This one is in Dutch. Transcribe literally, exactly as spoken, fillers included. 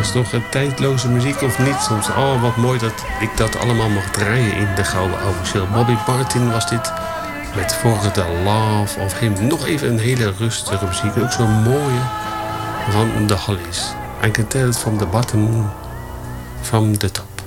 was toch een tijdloze muziek of niet? Soms, oh wat mooi dat ik dat allemaal mocht draaien in de Gouden Oude Show. Bobby Martin was dit met For the Love of Him. Nog even een hele rustige muziek. Ook zo'n mooie van de Hollies. I can tell it from the bottom, from the top.